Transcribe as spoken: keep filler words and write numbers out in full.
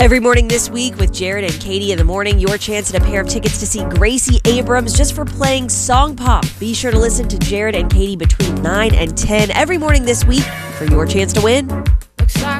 Every morning this week with Jared and Katie in the morning, your chance at a pair of tickets to see Gracie Abrams just for playing Song Pop. Be sure to listen to Jared and Katie between nine and ten every morning this week for your chance to win.